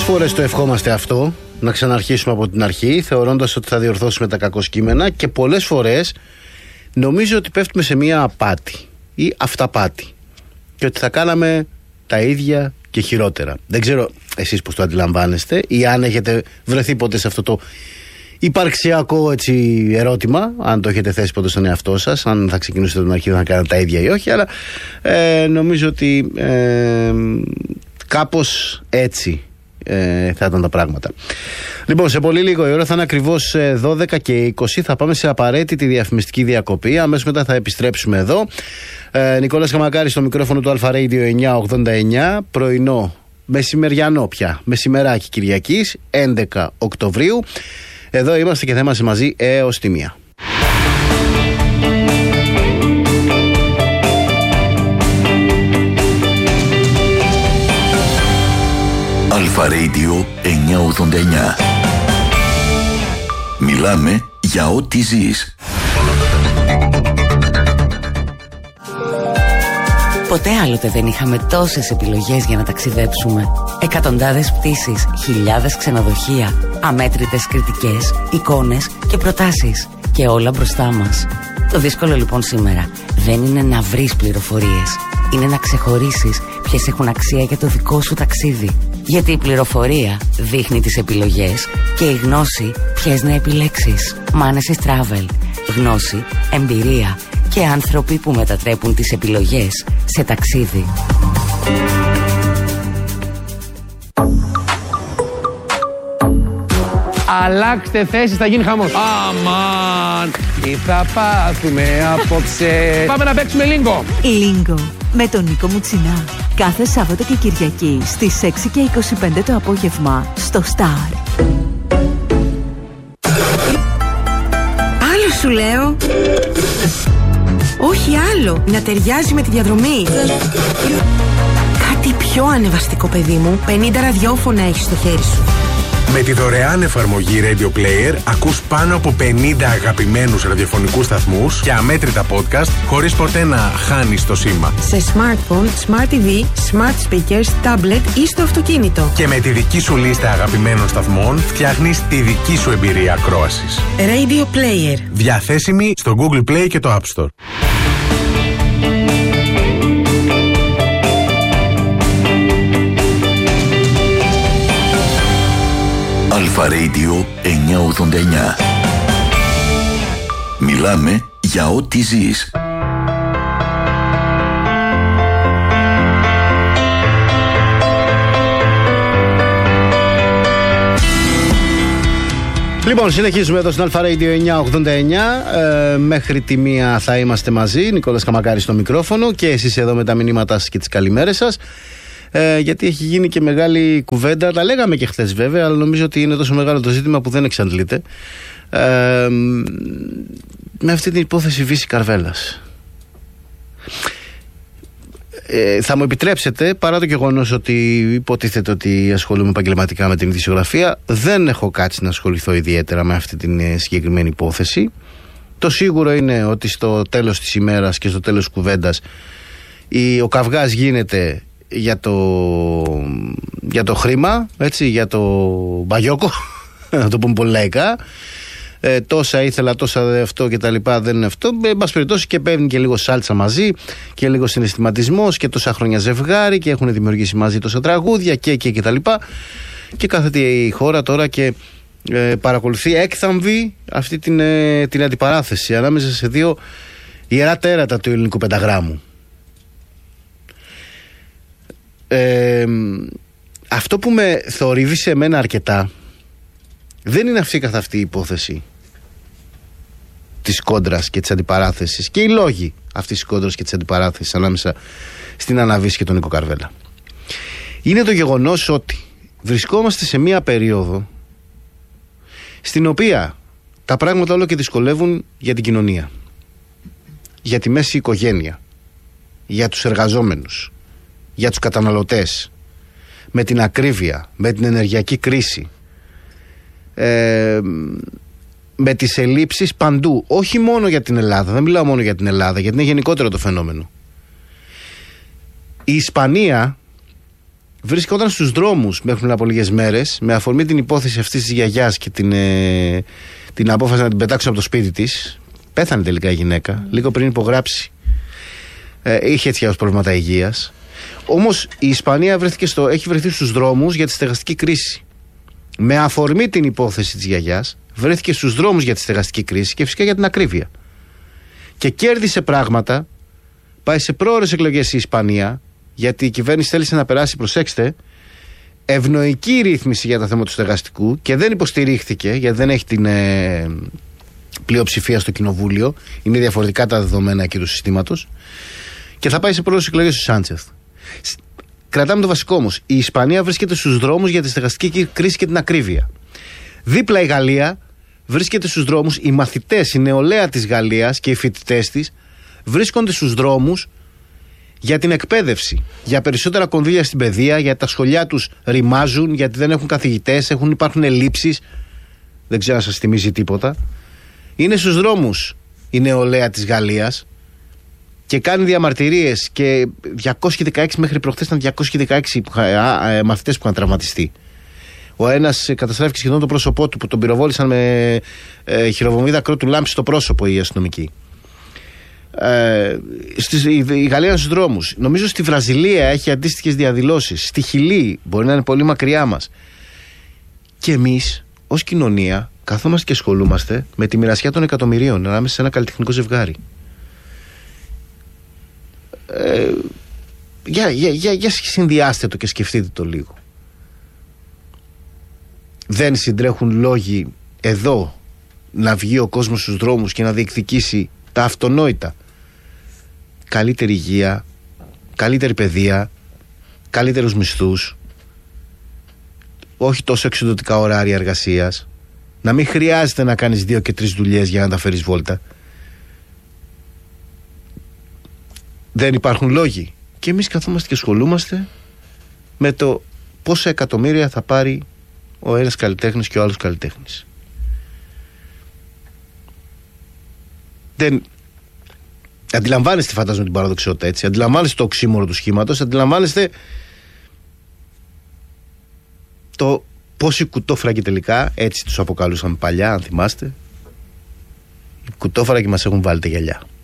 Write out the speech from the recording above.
φορές το ευχόμαστε αυτό, να ξαναρχίσουμε από την αρχή, θεωρώντας ότι θα διορθώσουμε τα κακό κείμενα, και πολλές φορές νομίζω ότι πέφτουμε σε μια απάτη ή αυταπάτη και ότι θα κάναμε τα ίδια και χειρότερα. Δεν ξέρω εσείς πώς το αντιλαμβάνεστε ή αν έχετε βρεθεί ποτέ σε αυτό το υπαρξιακό ερώτημα, αν το έχετε θέσει ποτέ στον εαυτό σας, αν θα ξεκινούσετε την αρχή να κάνετε τα ίδια ή όχι, αλλά νομίζω ότι κάπως έτσι θα ήταν τα πράγματα. Λοιπόν, σε πολύ λίγο η ώρα θα είναι ακριβώς 12 και 20. Θα πάμε σε απαραίτητη διαφημιστική διακοπή. Αμέσως μετά θα επιστρέψουμε εδώ. Νικόλας Καμακάρης στο μικρόφωνο του Αλφα Radio 989. Πρωινό, μεσημεριανό πια, μεσημεράκι Κυριακής 11 Οκτωβρίου. Εδώ είμαστε και θα είμαστε μαζί έως τη 1. Αλφα Radio 989. Μιλάμε για ό,τι ζεις. Ποτέ άλλοτε δεν είχαμε τόσες επιλογές για να ταξιδέψουμε. Εκατοντάδες πτήσεις, χιλιάδες ξενοδοχεία, αμέτρητες κριτικές, εικόνες και προτάσεις. Και όλα μπροστά μας. Το δύσκολο λοιπόν σήμερα δεν είναι να βρεις πληροφορίες. Είναι να ξεχωρίσεις ποιες έχουν αξία για το δικό σου ταξίδι. Γιατί η πληροφορία δείχνει τις επιλογές και η γνώση ποιες να επιλέξεις. Manesis Travel. Γνώση, εμπειρία και άνθρωποι που μετατρέπουν τις επιλογές σε ταξίδι. Αλλάξτε θέσεις, θα γίνει χαμός. Αμάν, τι θα πάθουμε απόψε. Πάμε να παίξουμε Λίγκο. Λίγκο, με τον Νίκο Μουτσινά. Κάθε Σάββατο και Κυριακή στις 6 και 25 το απόγευμα στο Star. Άλλο σου λέω. Όχι άλλο, να ταιριάζει με τη διαδρομή. Κάτι πιο ανεβαστικό, παιδί μου. 50 ραδιόφωνα έχεις στο χέρι σου. Με τη δωρεάν εφαρμογή Radio Player ακούς πάνω από 50 αγαπημένους ραδιοφωνικούς σταθμούς και αμέτρητα podcast χωρίς ποτέ να χάνεις το σήμα. Σε smartphone, smart TV, smart speakers, tablet ή στο αυτοκίνητο. Και με τη δική σου λίστα αγαπημένων σταθμών φτιάχνεις τη δική σου εμπειρία ακρόασης. Radio Player. Διαθέσιμη στο Google Play και το App Store. Αλφα Radio 989. Μιλάμε για ό,τι ζεις. Λοιπόν, συνεχίζουμε εδώ στην Αλφα Radio 989. Μέχρι τη 1 θα είμαστε μαζί. Νικόλας Καμακάρης στο μικρόφωνο και εσείς εδώ με τα μηνύματά σας και τις καλημέρες σας. Γιατί έχει γίνει και μεγάλη κουβέντα. Τα λέγαμε και χθες βέβαια, αλλά νομίζω ότι είναι τόσο μεγάλο το ζήτημα που δεν εξαντλείται. Με αυτή την υπόθεση Βύση Καρβέλας. Θα μου επιτρέψετε, παρά το γεγονός ότι υποτίθεται ότι ασχολούμαι επαγγελματικά με την ειδησιογραφία, δεν έχω κάτσει να ασχοληθώ ιδιαίτερα με αυτή την συγκεκριμένη υπόθεση. Το σίγουρο είναι ότι στο τέλος της ημέρας και στο τέλος της κουβέντας ο καυγάς γίνεται για το χρήμα, έτσι, για το μπαγιόκο, να το πούμε πολύ λαϊκά. Τόσα ήθελα, τόσα αυτό και τα λοιπά, δεν είναι αυτό. Εν πάση περιπτώσει, και παίρνει και λίγο σάλτσα μαζί και λίγο συναισθηματισμός και τόσα χρόνια ζευγάρι και έχουν δημιουργήσει μαζί τόσα τραγούδια και τα λοιπά. Και κάθεται η χώρα τώρα και παρακολουθεί έκθαμβη αυτή την αντιπαράθεση ανάμεσα σε δύο ιερά τέρατα του ελληνικού πενταγράμμου. Αυτό που με θορύβει σε εμένα αρκετά δεν είναι αυτή καθ' αυτή η υπόθεση της κόντρας και της αντιπαράθεσης και οι λόγοι αυτής της κόντρας και της αντιπαράθεσης ανάμεσα στην Άννα Βύση και τον Νίκο Καρβέλα. Είναι το γεγονός ότι βρισκόμαστε σε μία περίοδο στην οποία τα πράγματα όλο και δυσκολεύουν για την κοινωνία, για τη μέση οικογένεια, για τους εργαζόμενους, για τους καταναλωτές, με την ακρίβεια, με την ενεργειακή κρίση, με τις ελλείψεις παντού, όχι μόνο για την Ελλάδα, δεν μιλάω μόνο για την Ελλάδα, γιατί είναι γενικότερο το φαινόμενο. Η Ισπανία βρίσκονταν στους δρόμους μέχρι πριν από λίγες μέρες, με αφορμή την υπόθεση αυτής της γιαγιάς και την απόφαση να την πετάξουν από το σπίτι της. Πέθανε τελικά η γυναίκα, λίγο πριν υπογράψει. Είχε έτσι ως προβλήματα υγείας. Όμως η Ισπανία έχει βρεθεί στους δρόμους για τη στεγαστική κρίση. Με αφορμή την υπόθεση της γιαγιάς, βρέθηκε στους δρόμους για τη στεγαστική κρίση και φυσικά για την ακρίβεια. Και κέρδισε πράγματα. Πάει σε πρόωρες εκλογές η Ισπανία, γιατί η κυβέρνηση θέλησε να περάσει, προσέξτε, ευνοϊκή ρύθμιση για τα θέματα του στεγαστικού και δεν υποστηρίχθηκε, γιατί δεν έχει την πλειοψηφία στο κοινοβούλιο. Είναι διαφορετικά τα δεδομένα εκεί του συστήματος. Και θα πάει σε πρόωρες εκλογές ο Σάντσεθ. Κρατάμε το βασικό όμως. Η Ισπανία βρίσκεται στους δρόμους για τη στεγαστική κρίση και την ακρίβεια. Δίπλα η Γαλλία βρίσκεται στους δρόμους. Οι μαθητές, η νεολαία της Γαλλίας και οι φοιτητές της βρίσκονται στους δρόμους για την εκπαίδευση. Για περισσότερα κονδύλια στην παιδεία, γιατί τα σχολεία τους ρημάζουν, γιατί δεν έχουν καθηγητές, υπάρχουν ελλείψεις. Δεν ξέρω αν σας θυμίζει τίποτα. Είναι στους δρόμους η νεολαία της Γαλλίας και κάνει διαμαρτυρίες, και 216 μέχρι προχθές ήταν 216 μαθητές που είχαν τραυματιστεί. Ο ένας καταστράφηκε σχεδόν το πρόσωπό του, που τον πυροβόλησαν με χειροβομβίδα κρότου λάμψη στο πρόσωπο οι αστυνομικοί. Η Γαλλία είναι στους δρόμους. Νομίζω στη Βραζιλία έχει αντίστοιχες διαδηλώσεις. Στη Χιλή, μπορεί να είναι πολύ μακριά μας. Και εμείς ως κοινωνία καθόμαστε και ασχολούμαστε με τη μοιρασιά των εκατομμυρίων ανάμεσα σε ένα καλλιτεχνικό ζευγάρι. Για συνδυάστε το και σκεφτείτε το λίγο. Δεν συντρέχουν λόγοι εδώ να βγει ο κόσμος στους δρόμους και να διεκδικήσει τα αυτονόητα? Καλύτερη υγεία, καλύτερη παιδεία, καλύτερους μισθούς, όχι τόσο εξοδοτικά ωράρια εργασίας, να μην χρειάζεται να κάνεις 2 και 3 δουλειές για να τα φέρεις βόλτα. Δεν υπάρχουν λόγοι. Και εμείς καθόμαστε και ασχολούμαστε με το πόσα εκατομμύρια θα πάρει ο ένας καλλιτέχνης και ο άλλος καλλιτέχνης. Δεν αντιλαμβάνεστε, φαντάζομαι, την παραδοξιότητα, έτσι. Αντιλαμβάνεστε το οξύμορο του σχήματος, αντιλαμβάνεστε το πόσοι κουτόφραγοι τελικά, έτσι τους αποκαλούσαμε παλιά, αν θυμάστε. Οι κουτόφραγοι μας έχουν βάλει τα γυαλιά.